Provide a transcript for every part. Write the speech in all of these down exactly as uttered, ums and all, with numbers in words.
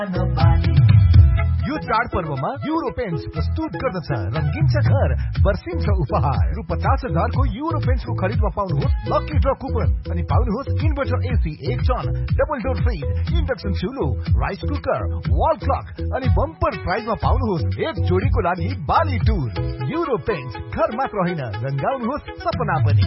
यो चाडपर्वमा euro paints प्रस्तुत गर्दछ रंगीन छ घर वर्षिन्छ उपहार रु पचास हजारको युरो पेन्ट्सको खरिदमा पाउनुहोस् लकी ड्र कुपन अनि पाउनुहोस् इन्भर्टर एसी एक ton double door fridge induction चुलो rice cooker wall clock अनि बम्पर प्राइजमा पाउनुहोस् एक जोडीको लागि बाली टुर। युरो पेन्ट्स घर मात्र होइन रंगाउनुहोस् सपना पनि।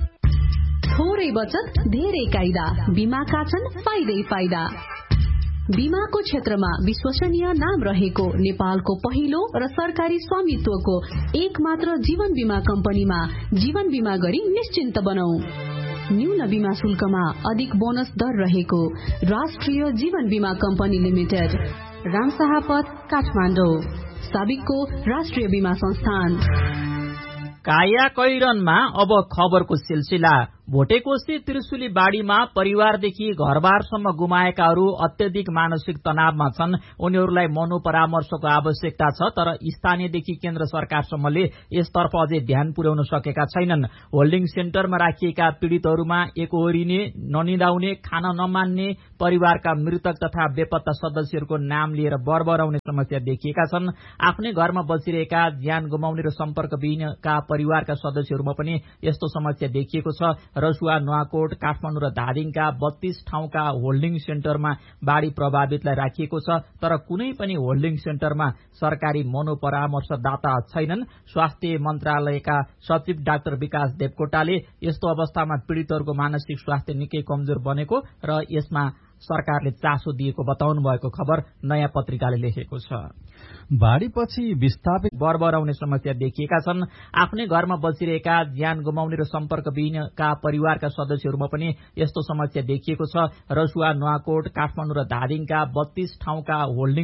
थोरै बचत धेरै कायदा बीमाका छन् फाइदै फाइदा। बीमाको क्षेत्रमा विश्वसनीय नाम रहेको नेपालको पहिलो र सरकारी स्वामित्वको एक मात्र जीवन बीमा कम्पनीमा जीवन बीमा गरी निश्चिन्त बनौ। न्यून बीमा शुल्कमा अधिक बोनस दर रहेको राष्ट्रिय जीवन बीमा कम्पनी लिमिटेड, रामशाहपथ, काठमाडौँ। साबिकको राष्ट्रिय बीमा संस्थान। काया कैरनमा अब खबरको सिलसिला। भोटेकोशी त्रिशुली बाढीमा परिवारदेखि घरबारसम्म गुमाएकाहरू अत्यधिक मानसिक तनावमा छन्। उनीहरूलाई मनोपरामर्शको आवश्यकता छ, तर स्थानीयदेखि केन्द्र सरकारसम्मले यसतर्फ अझै ध्यान पुर्याउन सकेका छैनन्। होल्डिङ सेन्टरमा राखिएका पीड़ितहरूमा एकहोरिने, ननिदाउने, खान नमान्ने, परिवारका मृतक तथा बेपत्ता सदस्यहरूको नाम लिएर बरबराउने समस्या देखिएका छन्। आफ्नै घरमा बसिरहेका, ज्यान गुमाउने र सम्पर्कविहीनका परिवारका सदस्यहरूमा पनि यस्तो समस्या देखिएको छ। रसुवा, नुवाकोट, काठमाडौँ र धादिङका बत्तीस ठाउँका होल्डिङ सेन्टरमा बाढ़ी प्रभावितलाई राखिएको छ, तर कुनै पनि होल्डिङ सेन्टरमा सरकारी मनोपरामर्शदाता छैनन्। स्वास्थ्य मन्त्रालयका सचिव डाक्टर विकास देवकोटाले यस्तो अवस्थामा पीड़ितहरूको मानसिक स्वास्थ्य निकै कमजोर बनेको र यसमा सरकारले चासो दिएको बताउनु भएको खबर नयाँ पत्रिकाले लेखेको छ। बाढ़ीपछि विस्थापित बरबराउने समस्या देखिएका छन्। आफ्नै घरमा बसिरहेका, ज्यान गुमाउने र सम्पर्कविहीनका परिवारका सदस्यहरूमा पनि यस्तो समस्या देखिएको छ। रसुवा, नुवाकोट, काठमाडौँ र धादिङका बत्तीस ठाउँका होल्डिङ